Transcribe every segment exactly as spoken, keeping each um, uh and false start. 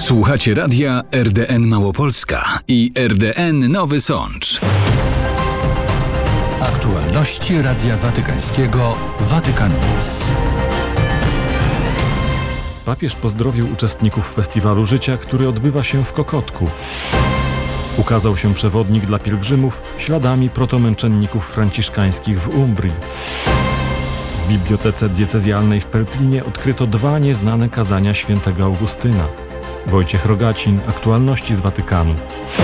Słuchacie radia R D N Małopolska i R D N Nowy Sącz. Aktualności Radia Watykańskiego Vatican News. Papież pozdrowił uczestników Festiwalu Życia, który odbywa się w Kokotku. Ukazał się przewodnik dla pielgrzymów śladami protomęczenników franciszkańskich w Umbrii. W bibliotece diecezjalnej w Pelplinie odkryto dwa nieznane kazania świętego Augustyna. Wojciech Rogacin, aktualności z Watykanu.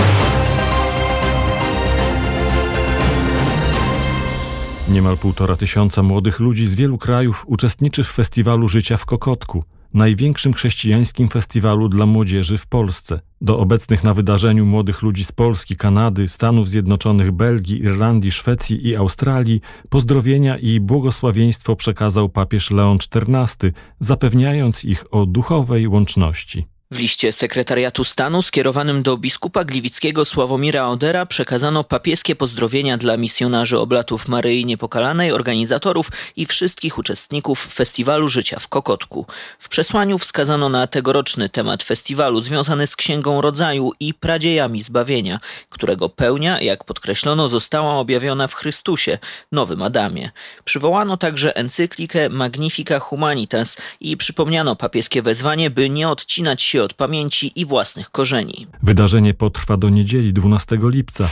Niemal półtora tysiąca młodych ludzi z wielu krajów uczestniczy w Festiwalu Życia w Kokotku, największym chrześcijańskim festiwalu dla młodzieży w Polsce. Do obecnych na wydarzeniu młodych ludzi z Polski, Kanady, Stanów Zjednoczonych, Belgii, Irlandii, Szwecji i Australii pozdrowienia i błogosławieństwo przekazał papież Leon czternasty, zapewniając ich o duchowej łączności. W liście sekretariatu stanu skierowanym do biskupa gliwickiego Sławomira Odera przekazano papieskie pozdrowienia dla misjonarzy Oblatów Maryi Niepokalanej, organizatorów i wszystkich uczestników Festiwalu Życia w Kokotku. W przesłaniu wskazano na tegoroczny temat festiwalu związany z Księgą Rodzaju i pradziejami zbawienia, którego pełnia, jak podkreślono, została objawiona w Chrystusie, nowym Adamie. Przywołano także encyklikę Magnifica Humanitas i przypomniano papieskie wezwanie, by nie odcinać się od pamięci i własnych korzeni. Wydarzenie potrwa do niedzieli dwunastego lipca.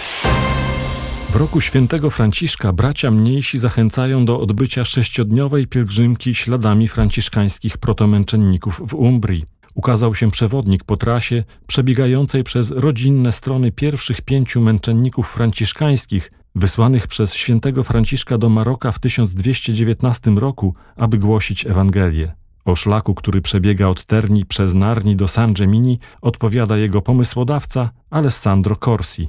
W roku świętego Franciszka bracia mniejsi zachęcają do odbycia sześciodniowej pielgrzymki śladami franciszkańskich protomęczenników w Umbrii. Ukazał się przewodnik po trasie przebiegającej przez rodzinne strony pierwszych pięciu męczenników franciszkańskich, wysłanych przez świętego Franciszka do Maroka w tysiąc dwieście dziewiętnastym roku, aby głosić Ewangelię. O szlaku, który przebiega od Terni przez Narni do San Gemini, opowiada jego pomysłodawca Alessandro Corsi.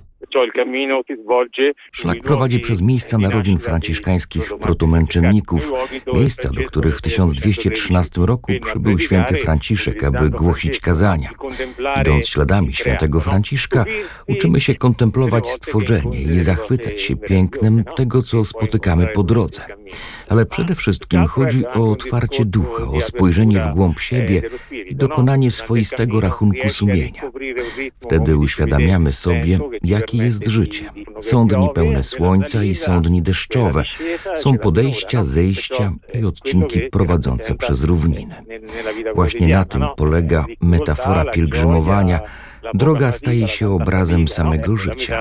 Szlak prowadzi przez miejsca narodzin franciszkańskich protomęczenników, miejsca, do których w tysiąc dwieście trzynastym roku przybył święty Franciszek, aby głosić kazania. Idąc śladami świętego Franciszka, uczymy się kontemplować stworzenie i zachwycać się pięknem tego, co spotykamy po drodze. Ale przede wszystkim chodzi o otwarcie ducha, o spojrzenie w głąb siebie i dokonanie swoistego rachunku sumienia. Wtedy uświadamiamy sobie, jakie jest życie. Są dni pełne słońca i są dni deszczowe. Są podejścia, zejścia i odcinki prowadzące przez równiny. Właśnie na tym polega metafora pielgrzymowania. Droga staje się obrazem samego życia.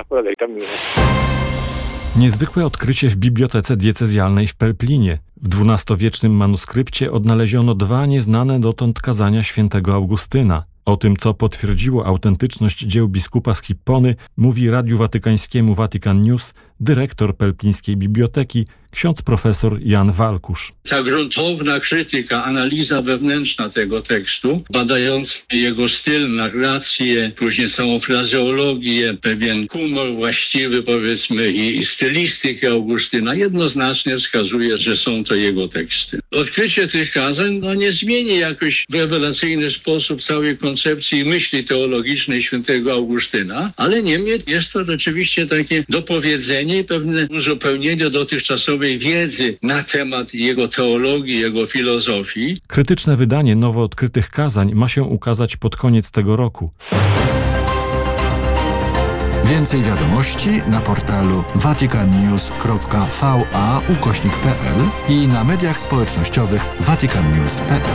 Niezwykłe odkrycie w bibliotece diecezjalnej w Pelplinie. W dwunastowiecznym manuskrypcie odnaleziono dwa nieznane dotąd kazania świętego Augustyna. O tym, co potwierdziło autentyczność dzieł biskupa z Hippony, mówi Radiu Watykańskiemu Vatican News dyrektor Pelplińskiej Biblioteki, ksiądz profesor Jan Walkusz. Ta gruntowna krytyka, analiza wewnętrzna tego tekstu, badając jego styl, narrację, później całą frazeologię, pewien humor właściwy, powiedzmy, i, i stylistykę Augustyna, jednoznacznie wskazuje, że są to jego teksty. Odkrycie tych kazań no, nie zmieni jakoś w rewelacyjny sposób całej koncepcji i myśli teologicznej świętego Augustyna, ale niemniej jest to rzeczywiście takie dopowiedzenie i pewne uzupełnienie dotychczasowej wiedzy na temat jego teologii, jego filozofii. Krytyczne wydanie nowo odkrytych kazań ma się ukazać pod koniec tego roku. Więcej wiadomości na portalu vaticannews kropka va ukośnik p l i na mediach społecznościowych vaticannews kropka p l.